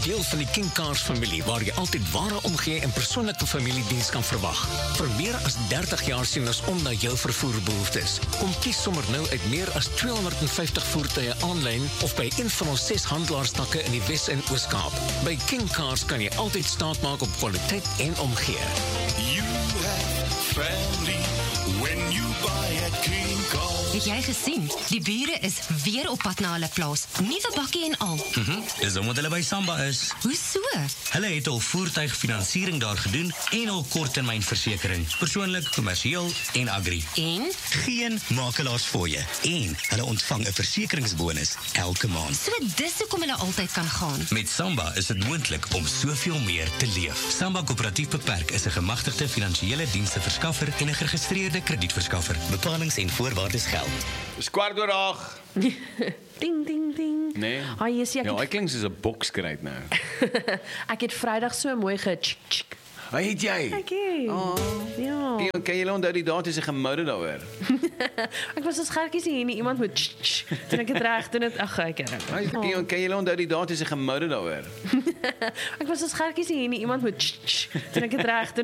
deel van die King Cars familie, waar jy altyd ware omgee en persoonlike familiediens kan verwag. Vir meer as 30 jaar sien ons om na jou vervoerbehoeftes. Kom kies sommer nou uit meer as 250 voertuie aanlyn of by een van ons 6 handelaarstakke in die Wes- en Oos-Kaap. By King Cars kan jy altyd staat maak op kwaliteit en omgee. You have family when you buy at King Cars. Het jy gesien? Die bure is weer op pad na hulle plaas. Nuwe bakkie en al. Dis omdat hulle by Samba is. Hoe so? Hulle het al voertuigfinansiering daar gedoen en al korttermynversekering. Persoonlik, kommersieel en agri. En? Geen makelaars voor je. En hulle ontvang 'n versekeringsbonus elke maand. So dis hoekom hulle altyd kan gaan. Met Samba is dit moontlik om soveel meer te leef. Samba Koöperatief Beperk is 'n gemagtigde finansiële diensteverskaffer en 'n geregistreerde kredietverskaffer. Bepalings en voorwaardes geld. Dis 8:15. Ding, ding, ding. Nee. Ai, yes, Ja, hy klink soos 'n bokskruit nou. ek het Vrydag so mooi ge-tsk. Hy het jy. Ek het. Ja. Kan jy onthou die daad is 'n gemoude daaroor? Ek was so skertjies hier nie iemand moet tsk. Toen ek het reg, doen dit ag ek. Kan jy onthou die daad is 'n gemoude daaroor? Ek was so skertjies hier nie iemand moet tsk. Toen ek het reg, doen